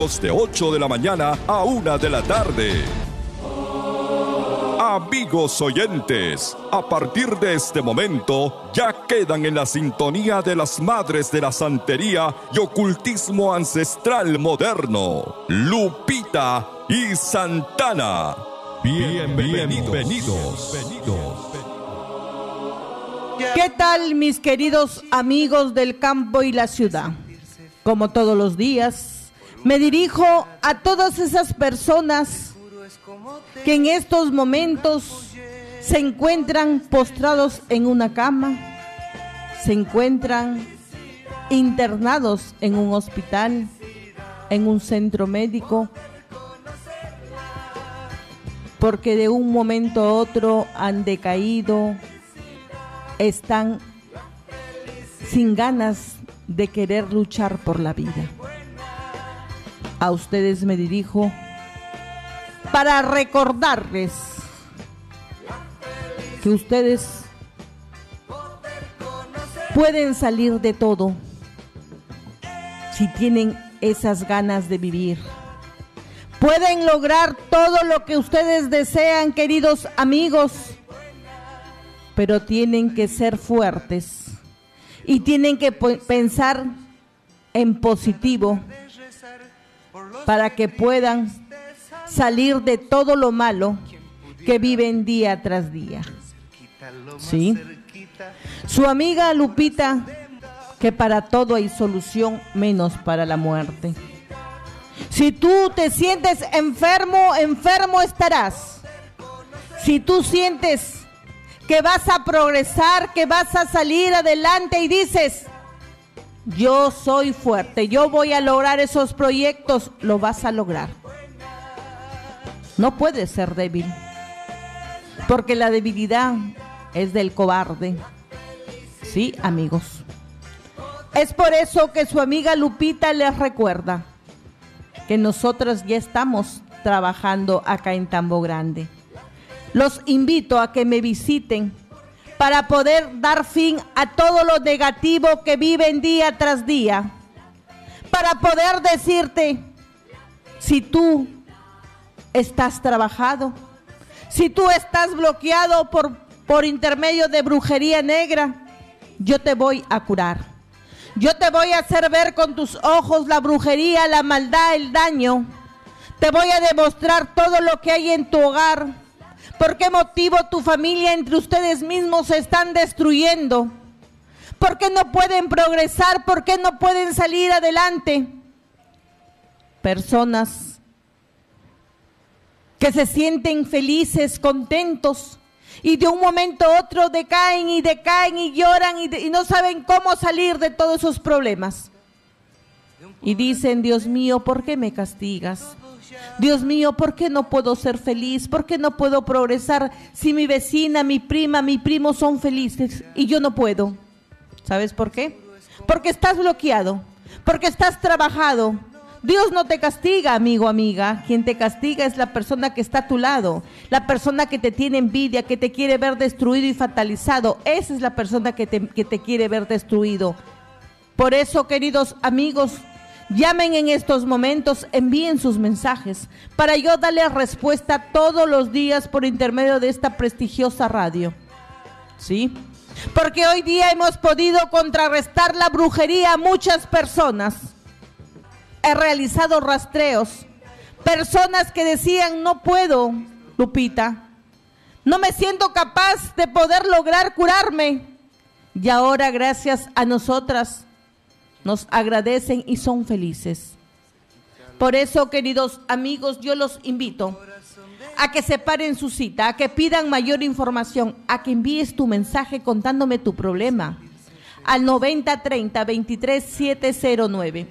De 8 de la mañana a 1 de la tarde. Amigos oyentes, a partir de este momento ya quedan en la sintonía de las madres de la santería y ocultismo ancestral moderno, Lupita y Santana. Bienvenidos. ¿Qué tal, mis queridos amigos del campo y la ciudad? Como todos los días, me dirijo a todas esas personas que en estos momentos se encuentran postrados en una cama, se encuentran internados en un hospital, en un centro médico, porque de un momento a otro han decaído, están sin ganas de querer luchar por la vida. A ustedes me dirijo para recordarles que ustedes pueden salir de todo si tienen esas ganas de vivir. Pueden lograr todo lo que ustedes desean, queridos amigos, pero tienen que ser fuertes y tienen que pensar en positivo para que puedan salir de todo lo malo que viven día tras día. Sí. Su amiga Lupita, que para todo hay solución menos para la muerte. Si tú te sientes enfermo, enfermo estarás. Si tú sientes que vas a progresar, que vas a salir adelante y dices: yo soy fuerte, yo voy a lograr esos proyectos, lo vas a lograr. No puedes ser débil, porque la debilidad es del cobarde. Sí, amigos. Es por eso que su amiga Lupita les recuerda que nosotros ya estamos trabajando acá en Tambo Grande. Los invito a que me visiten para poder dar fin a todo lo negativo que viven día tras día. Para poder decirte, si tú estás trabajado, si tú estás bloqueado por intermedio de brujería negra, yo te voy a curar. Yo te voy a hacer ver con tus ojos la brujería, la maldad, el daño. Te voy a demostrar todo lo que hay en tu hogar. ¿Por qué motivo tu familia entre ustedes mismos se están destruyendo? ¿Por qué no pueden progresar? ¿Por qué no pueden salir adelante? Personas que se sienten felices, contentos, y de un momento a otro decaen y lloran y no saben cómo salir de todos esos problemas. Y dicen: Dios mío, ¿por qué me castigas? Dios mío, ¿por qué no puedo ser feliz? ¿Por qué no puedo progresar si mi vecina, mi prima, mi primo son felices y yo no puedo? ¿Sabes por qué? Porque estás bloqueado, porque estás trabajado. Dios no te castiga, amigo, amiga. Quien te castiga es la persona que está a tu lado, la persona que te tiene envidia, que te quiere ver destruido y fatalizado. Esa es la persona que te quiere ver destruido. Por eso, queridos amigos, llamen en estos momentos, envíen sus mensajes para yo darles respuesta todos los días por intermedio de esta prestigiosa radio. ¿Sí? Porque hoy día hemos podido contrarrestar la brujería a muchas personas. He realizado rastreos. Personas que decían: no puedo, Lupita, no me siento capaz de poder lograr curarme. Y ahora, gracias a nosotras, nos agradecen y son felices. Por eso, queridos amigos, yo los invito a que separen su cita, a que pidan mayor información, a que envíes tu mensaje contándome tu problema al 9030-23709.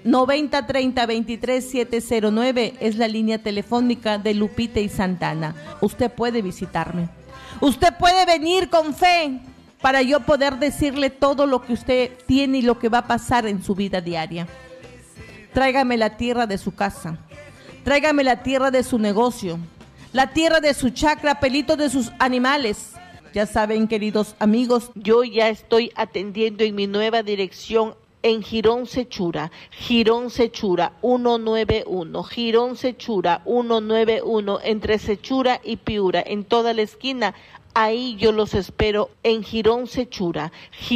9030-23709 es la línea telefónica de Lupita y Santana. Usted puede visitarme. Usted puede venir con fe para yo poder decirle todo lo que usted tiene y lo que va a pasar en su vida diaria. Tráigame la tierra de su casa. Tráigame la tierra de su negocio. La tierra de su chacra, pelitos de sus animales. Ya saben, queridos amigos, yo ya estoy atendiendo en mi nueva dirección en Girón Sechura 191, Girón Sechura 191, entre Sechura y Piura, en toda la esquina. Ahí yo los espero en Girón Sechura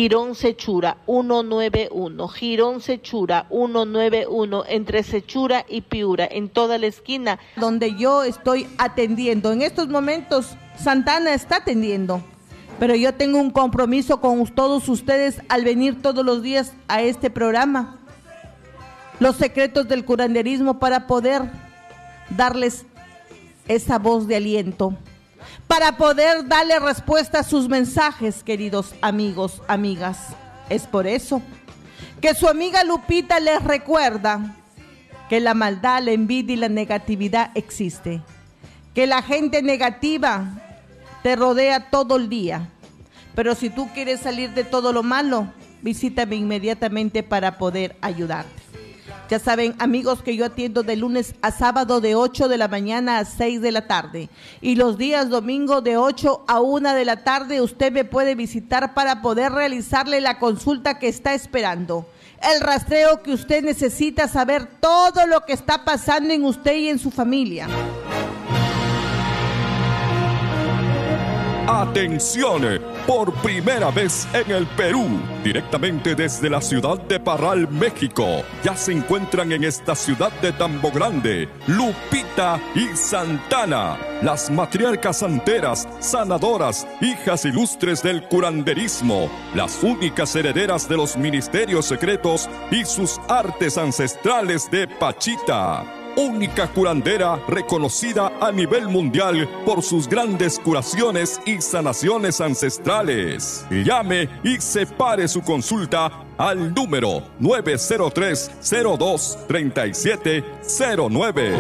191, Girón Sechura 191, entre Sechura y Piura, en toda la esquina. Donde yo estoy atendiendo. En estos momentos, Santana está atendiendo. Pero yo tengo un compromiso con todos ustedes al venir todos los días a este programa. Los secretos del curanderismo, para poder darles esa voz de aliento, para poder darle respuesta a sus mensajes, queridos amigos, amigas. Es por eso que su amiga Lupita les recuerda que la maldad, la envidia y la negatividad existe, que la gente negativa te rodea todo el día, pero si tú quieres salir de todo lo malo, visítame inmediatamente para poder ayudarte. Ya saben, amigos, que yo atiendo de lunes a sábado de 8 de la mañana a 6 de la tarde. Y los días domingo de 8 a 1 de la tarde usted me puede visitar para poder realizarle la consulta que está esperando. El rastreo que usted necesita, saber todo lo que está pasando en usted y en su familia. Atención, por primera vez en el Perú, directamente desde la ciudad de Parral, México, ya se encuentran en esta ciudad de Tambo Grande, Lupita y Santana, las matriarcas santeras, sanadoras, hijas ilustres del curanderismo, las únicas herederas de los ministerios secretos y sus artes ancestrales de Pachita. Única curandera reconocida a nivel mundial por sus grandes curaciones y sanaciones ancestrales. Llame y separe su consulta al número 903-02-3709.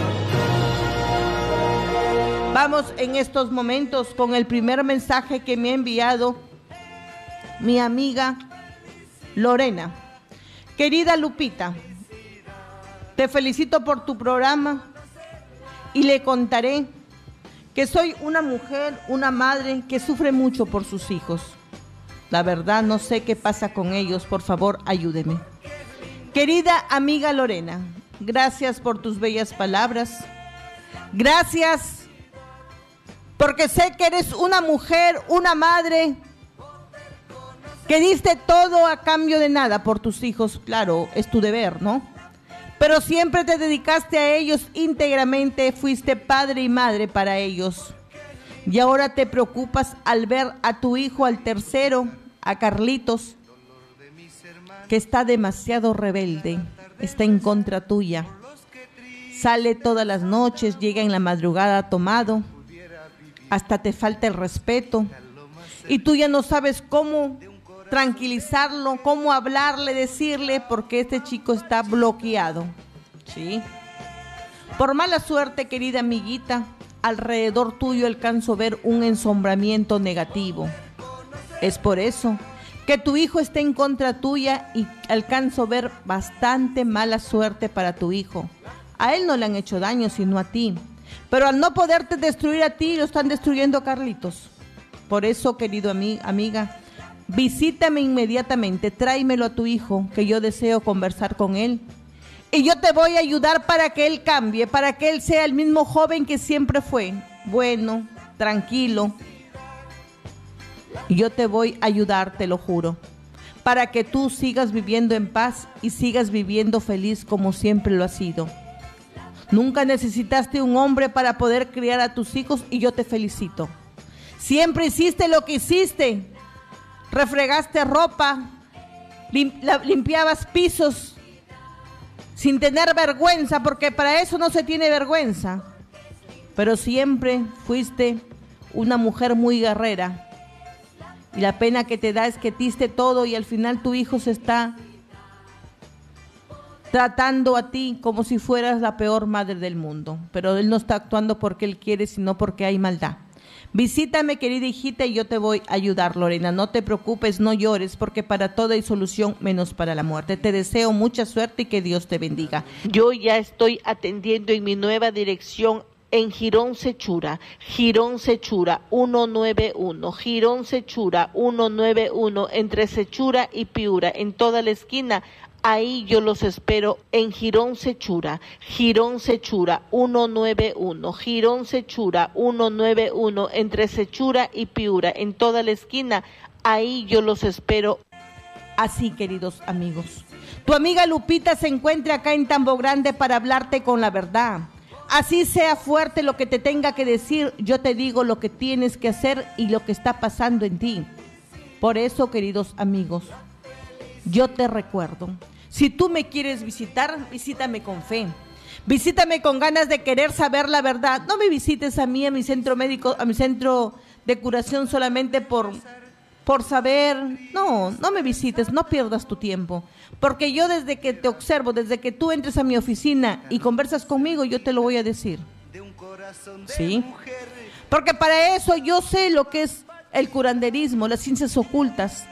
Vamos en estos momentos con el primer mensaje que me ha enviado mi amiga Lorena. Querida Lupita, te felicito por tu programa y le contaré que soy una mujer, una madre que sufre mucho por sus hijos. La verdad, no sé qué pasa con ellos. Por favor, ayúdeme. Querida amiga Lorena, gracias por tus bellas palabras. Gracias porque sé que eres una mujer, una madre que diste todo a cambio de nada por tus hijos. Claro, es tu deber, ¿no? Pero siempre te dedicaste a ellos íntegramente, fuiste padre y madre para ellos. Y ahora te preocupas al ver a tu hijo, al tercero, a Carlitos, que está demasiado rebelde, está en contra tuya. Sale todas las noches, llega en la madrugada tomado, hasta te falta el respeto. Y tú ya no sabes cómo tranquilizarlo, cómo hablarle, decirle, porque este chico está bloqueado, ¿sí? Por mala suerte, querida amiguita, alrededor tuyo alcanzo a ver un ensombramiento negativo. Es por eso que tu hijo está en contra tuya y alcanzo a ver bastante mala suerte para tu hijo. A él no le han hecho daño, sino a ti. Pero al no poderte destruir a ti, lo están destruyendo a Carlitos. Por eso, querido amiga, visítame inmediatamente, tráemelo a tu hijo, que yo deseo conversar con él. Y yo te voy a ayudar para que él cambie, para que él sea el mismo joven que siempre fue, bueno, tranquilo. Y yo te voy a ayudar, te lo juro, para que tú sigas viviendo en paz y sigas viviendo feliz como siempre lo has sido. Nunca necesitaste un hombre para poder criar a tus hijos y yo te felicito. Siempre hiciste lo que hiciste. Refregaste ropa, limpiabas pisos sin tener vergüenza, porque para eso no se tiene vergüenza. Pero siempre fuiste una mujer muy guerrera. Y la pena que te da es que diste todo y al final tu hijo se está tratando a ti como si fueras la peor madre del mundo. Pero él no está actuando porque él quiere, sino porque hay maldad. Visítame, querida hijita, y yo te voy a ayudar, Lorena. No te preocupes, no llores, porque para todo hay solución, menos para la muerte. Te deseo mucha suerte y que Dios te bendiga. Yo ya estoy atendiendo en mi nueva dirección en Girón Sechura 191, Girón Sechura 191, entre Sechura y Piura, en toda la esquina. Ahí yo los espero en Girón Sechura 191, Girón Sechura 191, entre Sechura y Piura, en toda la esquina. Ahí yo los espero. Así, queridos amigos, tu amiga Lupita se encuentra acá en Tambo Grande para hablarte con la verdad. Así sea fuerte lo que te tenga que decir, yo te digo lo que tienes que hacer y lo que está pasando en ti. Por eso, queridos amigos, yo te recuerdo, si tú me quieres visitar, visítame con fe. Visítame con ganas de querer saber la verdad. No me visites a mí, a mi centro médico, a mi centro de curación solamente por saber. No me visites, no pierdas tu tiempo. Porque yo desde que te observo, desde que tú entres a mi oficina y conversas conmigo, yo te lo voy a decir. ¿Sí? Porque para eso yo sé lo que es el curanderismo, las ciencias ocultas.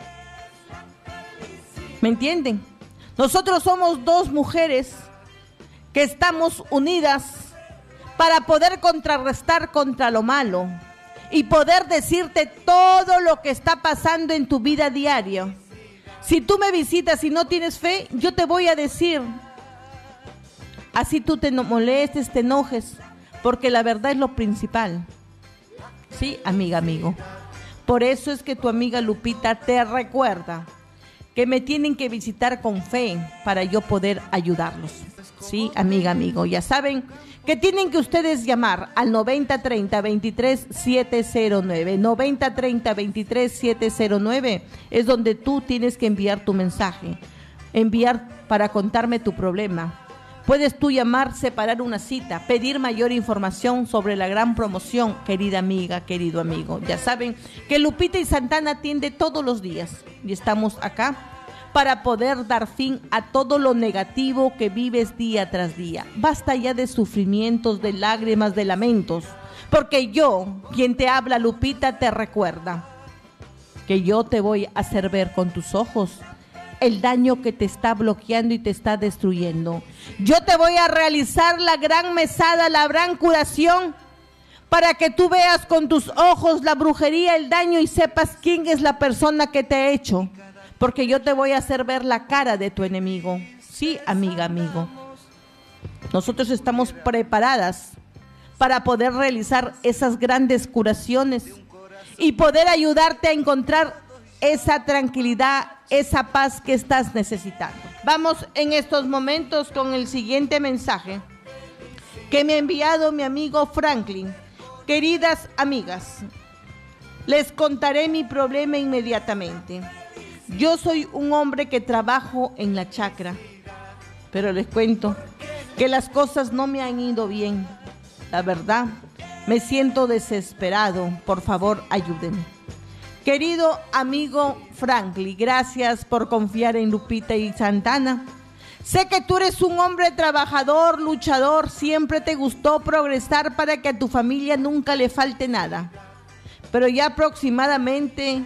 ¿Me entienden? Nosotros somos dos mujeres que estamos unidas para poder contrarrestar contra lo malo y poder decirte todo lo que está pasando en tu vida diaria. Si tú me visitas y no tienes fe, yo te voy a decir, así tú te molestes, te enojes, porque la verdad es lo principal. Sí, amiga, amigo. Por eso es que tu amiga Lupita te recuerda que me tienen que visitar con fe para yo poder ayudarlos. Sí, amiga, amigo, ya saben que tienen que ustedes llamar al 9030-23709. 9030-23709 es donde tú tienes que enviar tu mensaje, enviar para contarme tu problema. Puedes tú llamar, separar una cita, pedir mayor información sobre la gran promoción, querida amiga, querido amigo. Ya saben que Lupita y Santana atiende todos los días y estamos acá para poder dar fin a todo lo negativo que vives día tras día. Basta ya de sufrimientos, de lágrimas, de lamentos, porque yo, quien te habla, Lupita, te recuerda que yo te voy a hacer ver con tus ojos el daño que te está bloqueando y te está destruyendo. Yo te voy a realizar la gran mesada, la gran curación, para que tú veas con tus ojos la brujería, el daño y sepas quién es la persona que te ha hecho. Porque yo te voy a hacer ver la cara de tu enemigo. Sí, amiga, amigo. Nosotros estamos preparadas para poder realizar esas grandes curaciones y poder ayudarte a encontrar esa tranquilidad, esa paz que estás necesitando. Vamos en estos momentos con el siguiente mensaje que me ha enviado mi amigo Franklin. Queridas amigas, les contaré mi problema inmediatamente. Yo soy un hombre que trabajo en la chacra, pero les cuento que las cosas no me han ido bien. La verdad, me siento desesperado. Por favor, ayúdenme. Querido amigo Franklin, gracias por confiar en Lupita y Santana. Sé que tú eres un hombre trabajador, luchador, siempre te gustó progresar para que a tu familia nunca le falte nada. Pero ya aproximadamente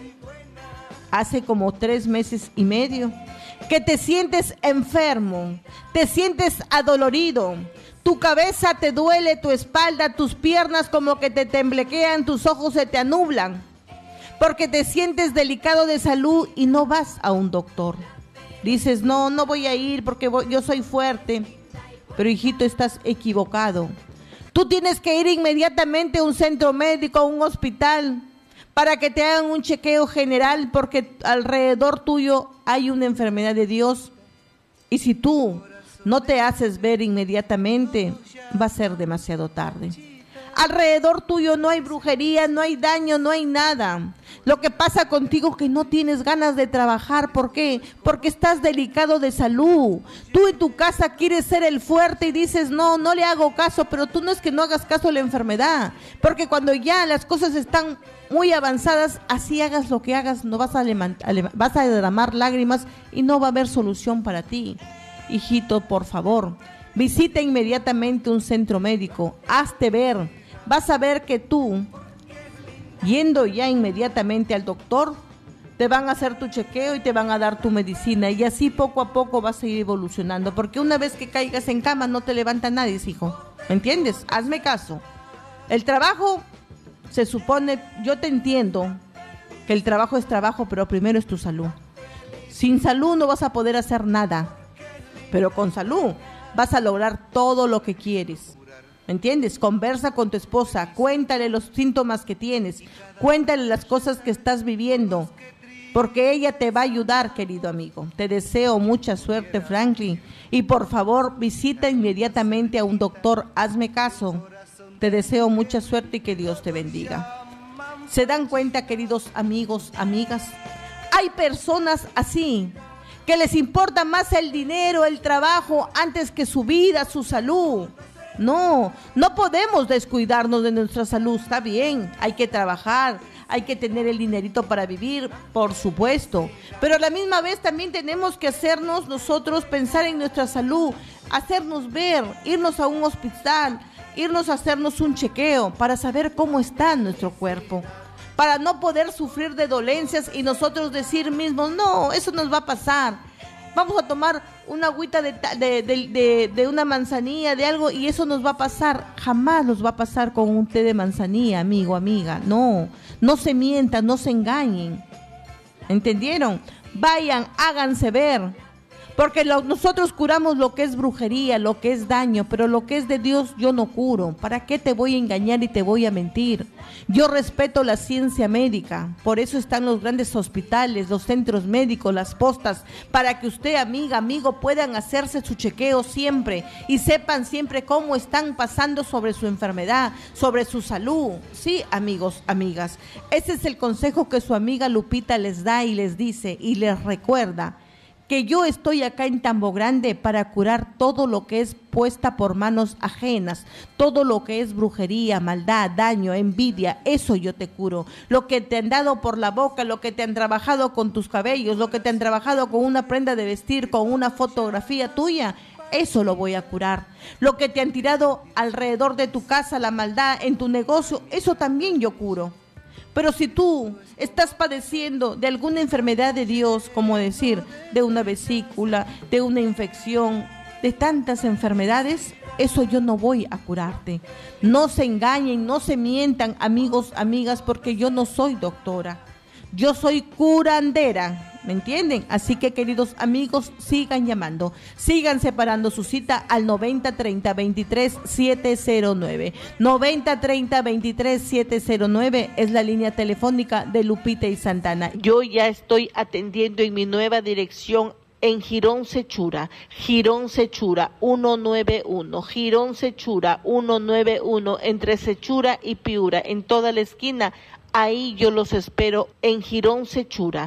hace como 3 meses y medio que te sientes enfermo, te sientes adolorido, tu cabeza te duele, tu espalda, tus piernas como que te temblequean, tus ojos se te anublan, porque te sientes delicado de salud y no vas a un doctor. Dices, no voy a ir porque yo soy fuerte. Pero hijito, estás equivocado. Tú tienes que ir inmediatamente a un centro médico, a un hospital, para que te hagan un chequeo general, porque alrededor tuyo hay una enfermedad de Dios. Y si tú no te haces ver inmediatamente, va a ser demasiado tarde. Alrededor tuyo no hay brujería, no hay daño, no hay nada. Lo que pasa contigo es que no tienes ganas de trabajar. ¿Por qué? Porque estás delicado de salud. Tú en tu casa quieres ser el fuerte y dices, no le hago caso, pero tú no es que no hagas caso a la enfermedad. Porque cuando ya las cosas están muy avanzadas, así hagas lo que hagas, no vas a derramar lágrimas y no va a haber solución para ti. Hijito, por favor, visita inmediatamente un centro médico, hazte ver. Vas a ver que tú, yendo ya inmediatamente al doctor, te van a hacer tu chequeo y te van a dar tu medicina. Y así poco a poco vas a ir evolucionando. Porque una vez que caigas en cama no te levanta nadie, hijo. ¿Me entiendes? Hazme caso. El trabajo, se supone, yo te entiendo que el trabajo es trabajo, pero primero es tu salud. Sin salud no vas a poder hacer nada, pero con salud vas a lograr todo lo que quieres. ¿Me entiendes? Conversa con tu esposa, cuéntale los síntomas que tienes, cuéntale las cosas que estás viviendo, porque ella te va a ayudar, querido amigo. Te deseo mucha suerte, Franklin, y por favor visita inmediatamente a un doctor, hazme caso. Te deseo mucha suerte y que Dios te bendiga. ¿Se dan cuenta, queridos amigos, amigas? Hay personas así, que les importa más el dinero, el trabajo, antes que su vida, su salud. No podemos descuidarnos de nuestra salud, está bien, hay que trabajar, hay que tener el dinerito para vivir, por supuesto, pero a la misma vez también tenemos que hacernos nosotros pensar en nuestra salud, hacernos ver, irnos a un hospital, irnos a hacernos un chequeo para saber cómo está nuestro cuerpo, para no poder sufrir de dolencias y nosotros decir mismos, no, eso nos va a pasar. Vamos a tomar una agüita de una manzanilla, de algo, y eso nos va a pasar. Jamás nos va a pasar con un té de manzanilla, amigo, amiga. No se mientan, no se engañen. ¿Entendieron? Vayan, háganse ver. Porque nosotros curamos lo que es brujería, lo que es daño, pero lo que es de Dios yo no curo. ¿Para qué te voy a engañar y te voy a mentir? Yo respeto la ciencia médica, por eso están los grandes hospitales, los centros médicos, las postas, para que usted, amiga, amigo, puedan hacerse su chequeo siempre y sepan siempre cómo están pasando sobre su enfermedad, sobre su salud. Sí, amigos, amigas, ese es el consejo que su amiga Lupita les da y les dice y les recuerda. Que yo estoy acá en Tambo Grande para curar todo lo que es puesta por manos ajenas, todo lo que es brujería, maldad, daño, envidia, eso yo te curo. Lo que te han dado por la boca, lo que te han trabajado con tus cabellos, lo que te han trabajado con una prenda de vestir, con una fotografía tuya, eso lo voy a curar. Lo que te han tirado alrededor de tu casa, la maldad, en tu negocio, eso también yo curo. Pero si tú estás padeciendo de alguna enfermedad de Dios, como decir, de una vesícula, de una infección, de tantas enfermedades, eso yo no voy a curarte. No se engañen, no se mientan, amigos, amigas, porque yo no soy doctora. Yo soy curandera, ¿me entienden? Así que, queridos amigos, sigan llamando, sigan separando su cita al 9030-23-709. 9030-23-709 es la línea telefónica de Lupita y Santana. Yo ya estoy atendiendo en mi nueva dirección en Girón Sechura 191, Girón Sechura 191, entre Sechura y Piura, en toda la esquina. Ahí yo los espero en Girón Sechura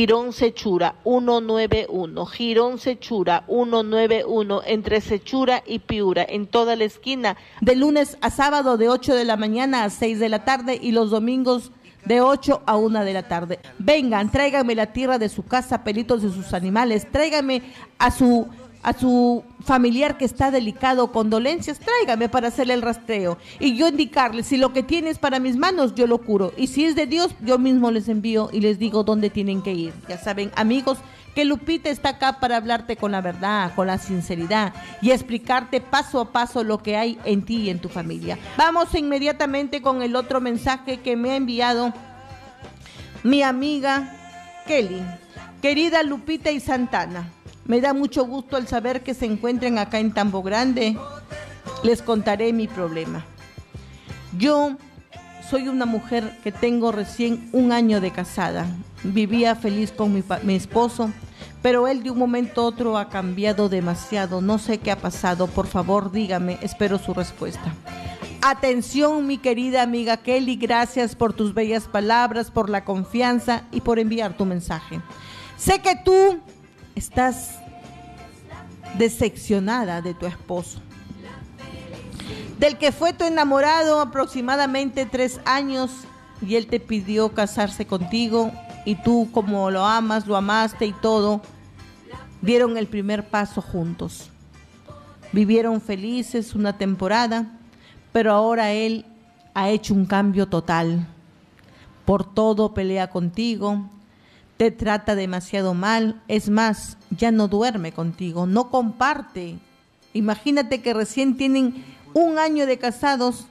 191, Girón Sechura 191, entre Sechura y Piura, en toda la esquina, de lunes a sábado de 8 de la mañana a 6 de la tarde y los domingos de 8 a 1 de la tarde. Vengan, tráiganme la tierra de su casa, pelitos de sus animales, tráiganme a su familiar que está delicado, con dolencias, tráigame para hacerle el rastreo y yo indicarle si lo que tiene es para mis manos, yo lo curo, y si es de Dios, yo mismo les envío y les digo dónde tienen que ir. Ya saben, amigos, que Lupita está acá para hablarte con la verdad, con la sinceridad y explicarte paso a paso lo que hay en ti y en tu familia. Vamos inmediatamente con el otro mensaje que me ha enviado mi amiga Kelly. Querida Lupita y Santana, me da mucho gusto el saber que se encuentren acá en Tambo Grande. Les contaré mi problema. Yo soy una mujer que tengo recién 1 año de casada. Vivía feliz con mi esposo, pero él de un momento a otro ha cambiado demasiado. No sé qué ha pasado. Por favor, dígame. Espero su respuesta. Atención, mi querida amiga Kelly. Gracias por tus bellas palabras, por la confianza y por enviar tu mensaje. Sé que tú estás decepcionada de tu esposo, del que fue tu enamorado aproximadamente 3 años, y él te pidió casarse contigo y tú, como lo amas, lo amaste y todo, dieron el primer paso juntos. Vivieron felices una temporada, pero ahora él ha hecho un cambio total. Por todo pelea contigo, te trata demasiado mal, es más, ya no duerme contigo, no comparte. Imagínate que recién tienen 1 año de casados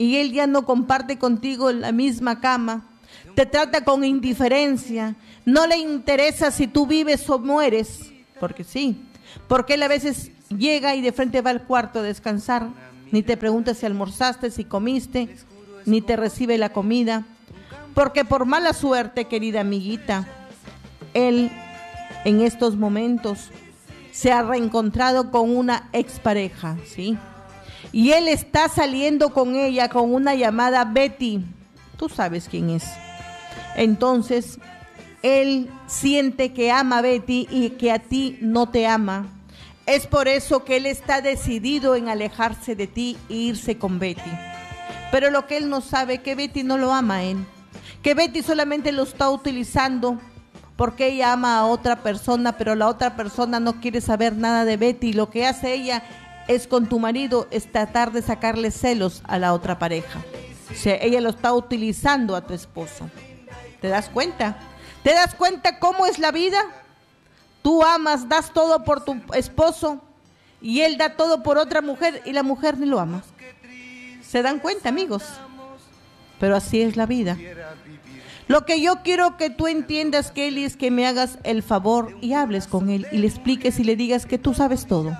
y él ya no comparte contigo en la misma cama, te trata con indiferencia, no le interesa si tú vives o mueres, porque sí, porque él a veces llega y de frente va al cuarto a descansar, ni te pregunta si almorzaste, si comiste, ni te recibe la comida, porque por mala suerte, querida amiguita, él en estos momentos se ha reencontrado con una expareja, ¿sí? Y él está saliendo con ella con una llamada Betty. Tú sabes quién es. Entonces, él siente que ama a Betty y que a ti no te ama. Es por eso que él está decidido en alejarse de ti e irse con Betty. Pero lo que él no sabe es que Betty no lo ama a él. Que Betty solamente lo está utilizando porque ella ama a otra persona, pero la otra persona no quiere saber nada de Betty. Lo que hace ella es con tu marido es tratar de sacarle celos a la otra pareja. O sea, ella lo está utilizando a tu esposo. ¿Te das cuenta? ¿Te das cuenta cómo es la vida? Tú amas, das todo por tu esposo y él da todo por otra mujer y la mujer ni lo ama. ¿Se dan cuenta, amigos? Pero así es la vida. Lo que yo quiero que tú entiendas, Kelly, es que me hagas el favor y hables con él y le expliques y le digas que tú sabes todo.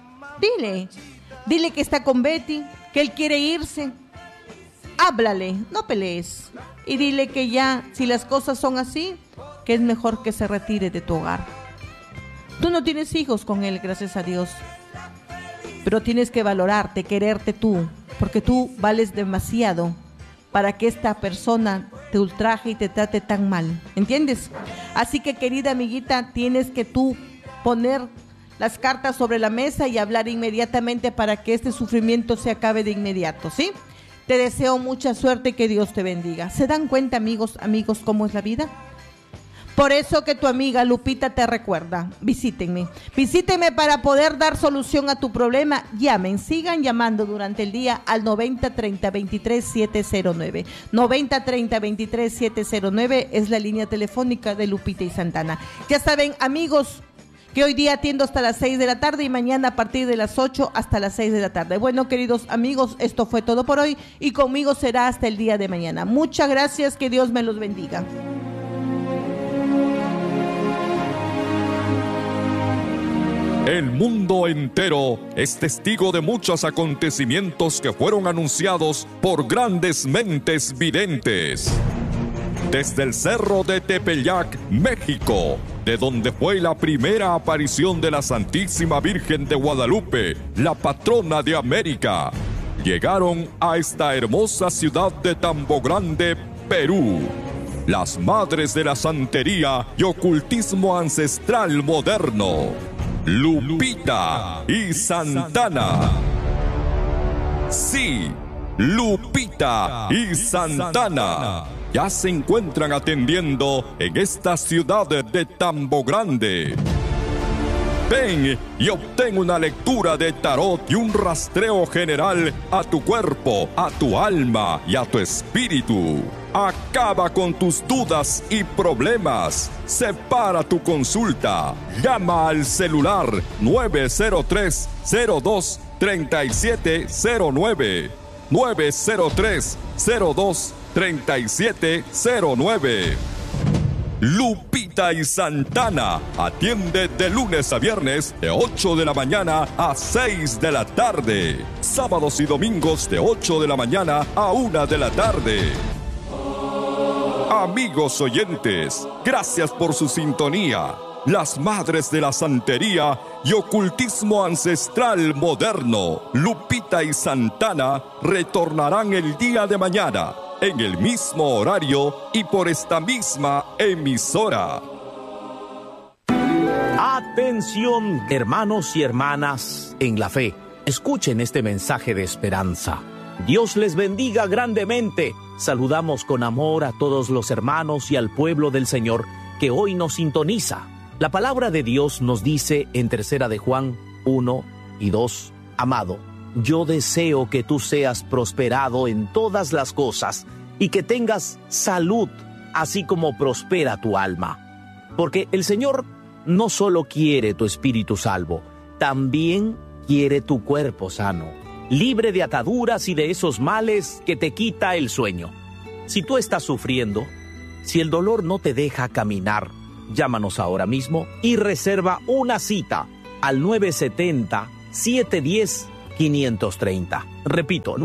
Dile que está con Betty, que él quiere irse. Háblale, no pelees. Y dile que ya, si las cosas son así, que es mejor que se retire de tu hogar. Tú no tienes hijos con él, gracias a Dios. Pero tienes que valorarte, quererte tú, porque tú vales demasiado para que esta persona te ultraje y te trate tan mal. ¿Entiendes? Así que, querida amiguita, tienes que tú poner las cartas sobre la mesa y hablar inmediatamente para que este sufrimiento se acabe de inmediato, ¿sí? Te deseo mucha suerte y que Dios te bendiga. ¿Se dan cuenta, amigos, cómo es la vida? Por eso que tu amiga Lupita te recuerda, visítenme para poder dar solución a tu problema. Llamen, sigan llamando durante el día al 90 30 23 709. 90 30 23 709 es la línea telefónica de Lupita y Santana. Ya saben, amigos, que hoy día atiendo hasta las 6 de la tarde y mañana a partir de las 8 hasta las 6 de la tarde. Bueno, queridos amigos, esto fue todo por hoy y conmigo será hasta el día de mañana. Muchas gracias, que Dios me los bendiga. El mundo entero es testigo de muchos acontecimientos que fueron anunciados por grandes mentes videntes. Desde el Cerro de Tepeyac, México, de donde fue la primera aparición de la Santísima Virgen de Guadalupe, la patrona de América, llegaron a esta hermosa ciudad de Tambo Grande, Perú, las madres de la santería y ocultismo ancestral moderno, Lupita y Santana. Sí, Lupita y Santana ya se encuentran atendiendo en esta ciudad de Tambo Grande. Ven y obtén una lectura de tarot y un rastreo general a tu cuerpo, a tu alma y a tu espíritu. Acaba con tus dudas y problemas. Separa tu consulta. Llama al celular 903-02-3709. 903-02-3709. Lupita y Santana atiende de lunes a viernes de 8 de la mañana a 6 de la tarde. Sábados y domingos de 8 de la mañana a 1 de la tarde. Amigos oyentes, gracias por su sintonía. Las madres de la santería y ocultismo ancestral moderno, Lupita y Santana, retornarán el día de mañana, en el mismo horario y por esta misma emisora. Atención, hermanos y hermanas en la fe. Escuchen este mensaje de esperanza. Dios les bendiga grandemente. Saludamos con amor a todos los hermanos y al pueblo del Señor que hoy nos sintoniza. La palabra de Dios nos dice en 3 de Juan 1 y 2, amado, yo deseo que tú seas prosperado en todas las cosas y que tengas salud, así como prospera tu alma. Porque el Señor no solo quiere tu espíritu salvo, también quiere tu cuerpo sano. libre de ataduras y de esos males que te quita el sueño. Si tú estás sufriendo, si el dolor no te deja caminar, llámanos ahora mismo y reserva una cita al 970-710-530. Repito,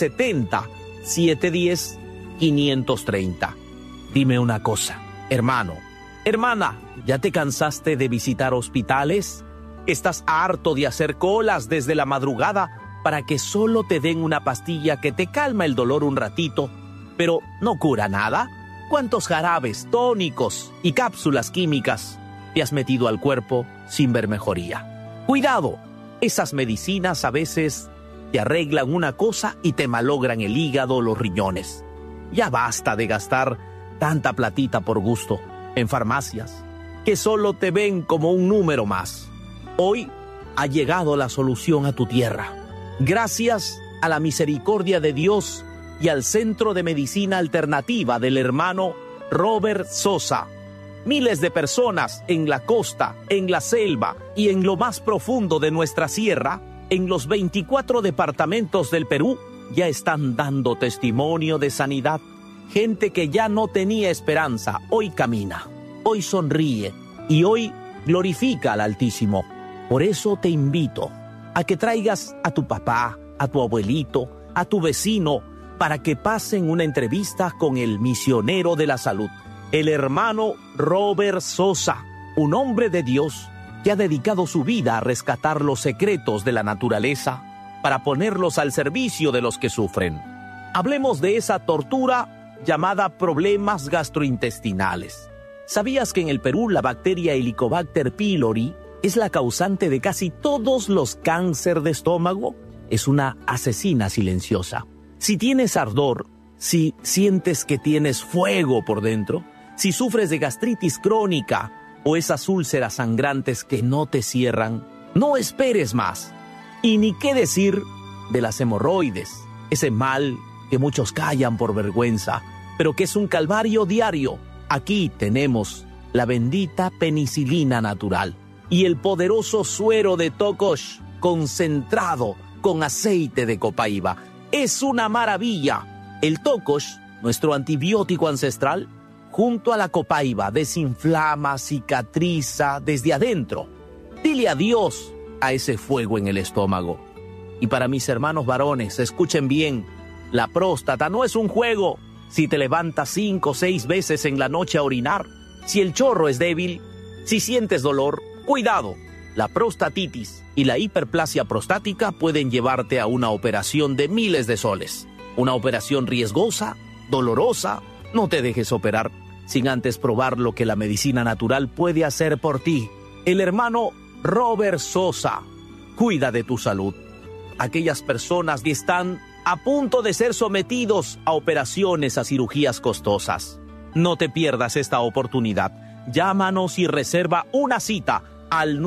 970-710-530. Dime una cosa, hermano, hermana, ¿ya te cansaste de visitar hospitales? ¿Estás harto de hacer colas desde la madrugada para que solo te den una pastilla que te calma el dolor un ratito, pero no cura nada? ¿Cuántos jarabes, tónicos y cápsulas químicas te has metido al cuerpo sin ver mejoría? Cuidado, esas medicinas a veces te arreglan una cosa y te malogran el hígado o los riñones. Ya basta de gastar tanta platita por gusto en farmacias que solo te ven como un número más. Hoy ha llegado la solución a tu tierra. Gracias a la misericordia de Dios y al Centro de Medicina Alternativa del hermano Robert Sosa. Miles de personas en la costa, en la selva y en lo más profundo de nuestra sierra, en los 24 departamentos del Perú, ya están dando testimonio de sanidad. Gente que ya no tenía esperanza, hoy camina, hoy sonríe y hoy glorifica al Altísimo. Por eso te invito a que traigas a tu papá, a tu abuelito, a tu vecino, para que pasen una entrevista con el misionero de la salud, el hermano Robert Sosa, un hombre de Dios que ha dedicado su vida a rescatar los secretos de la naturaleza para ponerlos al servicio de los que sufren. Hablemos de esa tortura llamada problemas gastrointestinales. ¿Sabías que en el Perú la bacteria Helicobacter pylori es la causante de casi todos los cánceres de estómago? Es una asesina silenciosa. Si tienes ardor, si sientes que tienes fuego por dentro, si sufres de gastritis crónica o esas úlceras sangrantes que no te cierran, no esperes más. Y ni qué decir de las hemorroides, ese mal que muchos callan por vergüenza, pero que es un calvario diario. Aquí tenemos la bendita penicilina natural y el poderoso suero de Tocosh concentrado con aceite de copaiba. Es una maravilla. El Tocosh, nuestro antibiótico ancestral, junto a la copaiba, desinflama, cicatriza desde adentro. Dile adiós a ese fuego en el estómago. Y para mis hermanos varones, escuchen bien, la próstata no es un juego. Si te levantas 5 o 6 veces en la noche a orinar, si el chorro es débil, si sientes dolor, cuidado. La prostatitis y la hiperplasia prostática pueden llevarte a una operación de miles de soles. Una operación riesgosa, dolorosa. No te dejes operar sin antes probar lo que la medicina natural puede hacer por ti. El hermano Robert Sosa cuida de tu salud. Aquellas personas que están a punto de ser sometidos a operaciones, a cirugías costosas. No te pierdas esta oportunidad. Llámanos y reserva una cita al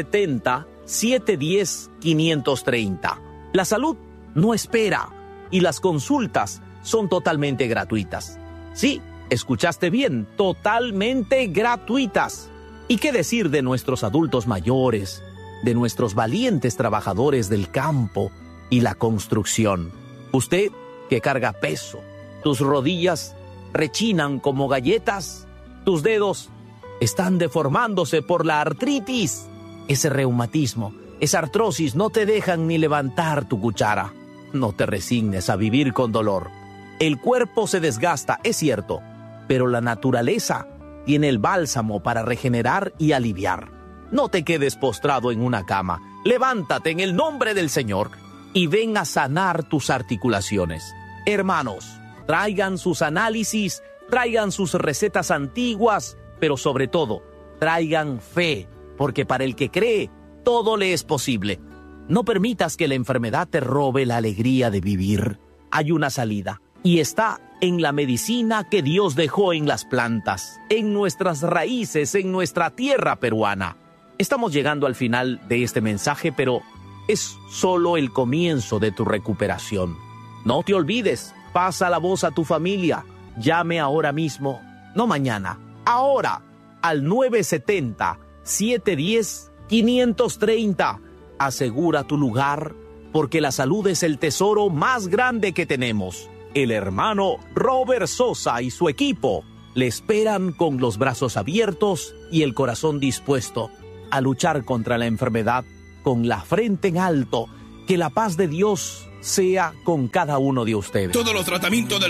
970-710-530. La salud no espera y las consultas son totalmente gratuitas. Sí, escuchaste bien, totalmente gratuitas. ¿Y qué decir de nuestros adultos mayores, de nuestros valientes trabajadores del campo y la construcción? Usted que carga peso, tus rodillas rechinan como galletas, tus dedos están deformándose por la artritis. Ese reumatismo, esa artrosis no te dejan ni levantar tu cuchara. No te resignes a vivir con dolor. El cuerpo se desgasta, es cierto, pero la naturaleza tiene el bálsamo para regenerar y aliviar. No te quedes postrado en una cama. Levántate en el nombre del Señor y ven a sanar tus articulaciones. Hermanos, traigan sus análisis, traigan sus recetas antiguas, pero sobre todo, traigan fe, porque para el que cree, todo le es posible. No permitas que la enfermedad te robe la alegría de vivir. Hay una salida, y está en la medicina que Dios dejó en las plantas, en nuestras raíces, en nuestra tierra peruana. Estamos llegando al final de este mensaje, pero es solo el comienzo de tu recuperación. No te olvides, pasa la voz a tu familia. Llame ahora mismo, no mañana, ahora, al 970-710-530. Asegura tu lugar porque la salud es el tesoro más grande que tenemos. El hermano Robert Sosa y su equipo le esperan con los brazos abiertos y el corazón dispuesto a luchar contra la enfermedad con la frente en alto. Que la paz de Dios sea con cada uno de ustedes. Todos los tratamientos del